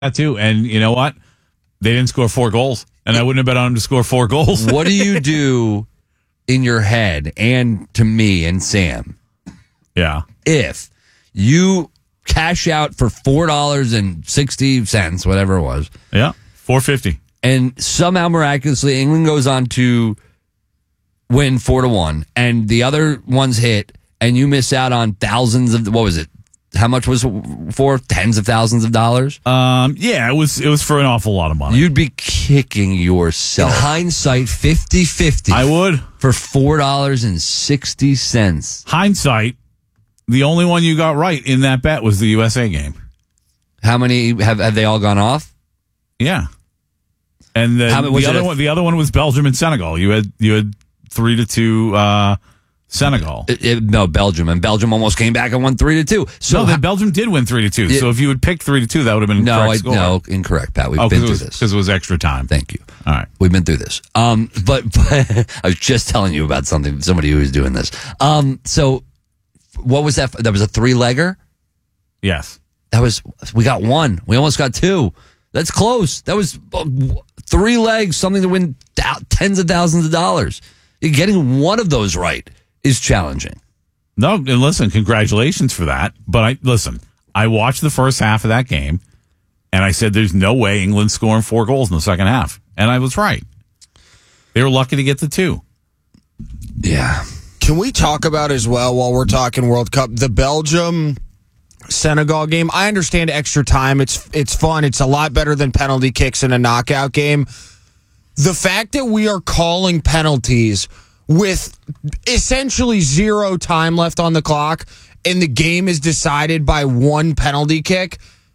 that too. And you know what? They didn't score 4 goals, and I wouldn't have bet on them to score 4 goals. What do you do in your head, and to me and Sam? Yeah. If you cash out for $4.60, whatever it was. Yeah. $4.50. And somehow miraculously England goes on to win 4-1, and the other ones hit, and you miss out on thousands of, what was it? How much was it for? Tens of thousands of dollars? Yeah, it was for an awful lot of money. You'd be kicking yourself. In hindsight, 50-50. I would. For $4.60. Hindsight, the only one you got right in that bet was the USA game. How many have they all gone off? Yeah. And the other one was Belgium and Senegal. You had 3-2 Senegal. No, Belgium. And Belgium almost came back and won 3-2. So Belgium did win 3-2. So if you had picked 3-2, that would have been correct score. No, incorrect, Pat. We've been through this. Because it was extra time. Thank you. All right. We've been through this. But I was just telling you about somebody who was doing this. So what was that? That was a 3-legger? Yes. We got 1. We almost got 2. That's close. That was 3 legs, something to win tens of thousands of dollars. Getting one of those right is challenging. No, and listen, congratulations for that. But I watched the first half of that game, and I said there's no way England's scoring 4 goals in the second half. And I was right. They were lucky to get the 2. Yeah. Can we talk about as well, while we're talking World Cup, the Belgium-Senegal game? I understand extra time. It's fun. It's a lot better than penalty kicks in a knockout game. The fact that we are calling penalties with essentially 0 time left on the clock and the game is decided by 1 penalty kick,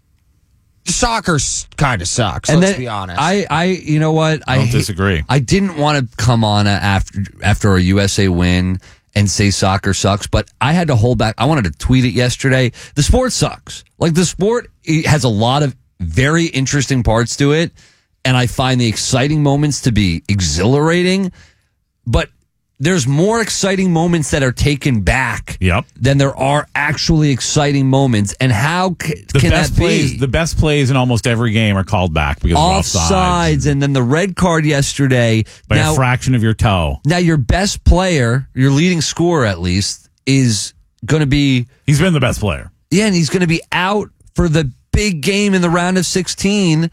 soccer kind of sucks, and let's be honest. You know what? I don't disagree. I didn't want to come on after a USA win and say soccer sucks, but I had to hold back. I wanted to tweet it yesterday. The sport sucks. Like, the sport has a lot of very interesting parts to it, and I find the exciting moments to be exhilarating, but there's more exciting moments that are taken back than there are actually exciting moments. And how can that be? The best plays in almost every game are called back because of offsides. And then the red card yesterday. By a fraction of your toe. Now, your best player, your leading scorer at least, is going to be... He's been the best player. Yeah, and he's going to be out for the big game in the round of 16.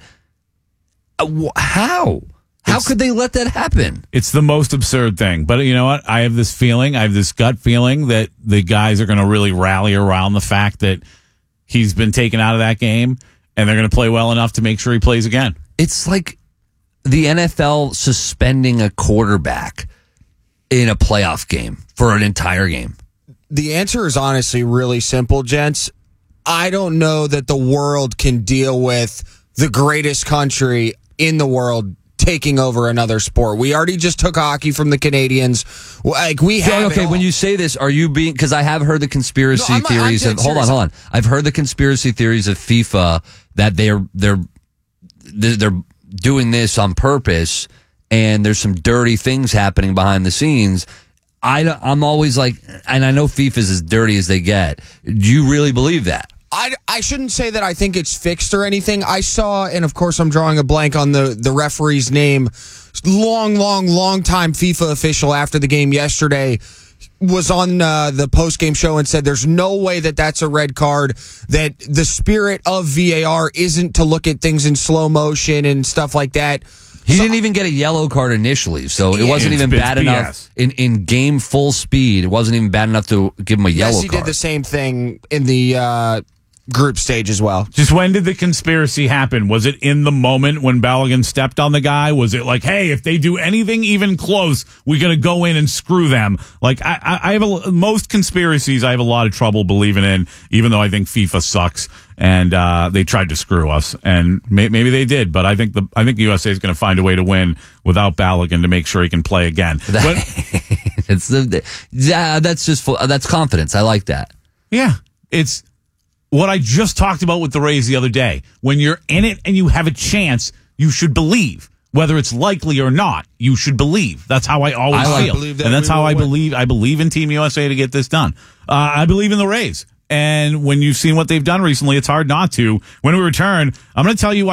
How? How could they let that happen? It's the most absurd thing. But you know what? I have this gut feeling that the guys are going to really rally around the fact that he's been taken out of that game, and they're going to play well enough to make sure he plays again. It's like the NFL suspending a quarterback in a playoff game for an entire game. The answer is honestly really simple, gents. I don't know that the world can deal with the greatest country in the world taking over another sport. We already just took hockey from the Canadians. Like, we have. Okay, when you say this, are you being? Because I have heard the conspiracy theories. Hold on. I've heard the conspiracy theories of FIFA that they're doing this on purpose, and there's some dirty things happening behind the scenes. I'm always like, and I know FIFA's as dirty as they get. Do you really believe that? I shouldn't say that I think it's fixed or anything. I saw, and of course I'm drawing a blank on the referee's name, long time FIFA official after the game yesterday was on the post-game show and said there's no way that that's a red card, that the spirit of VAR isn't to look at things in slow motion and stuff like that. He didn't even get a yellow card initially, so it wasn't even bad enough in game full speed. It wasn't even bad enough to give him a yellow card. Yes, he did the same thing in the group stage as well. Just when did the conspiracy happen? Was it in the moment when Balogun stepped on the guy? Was it like, hey, if they do anything even close, we're going to go in and screw them? Like, I have most conspiracies I have a lot of trouble believing in, even though I think FIFA sucks and they tried to screw us, and maybe they did. But I think the USA is going to find a way to win without Balogun to make sure he can play again. That's confidence. I like that. Yeah, it's what I just talked about with the Rays the other day. When you're in it and you have a chance, you should believe. Whether it's likely or not, you should believe. That's how I always feel. And that's how I believe in Team USA to get this done. I believe in the Rays. And when you've seen what they've done recently, it's hard not to. When we return, I'm going to tell you why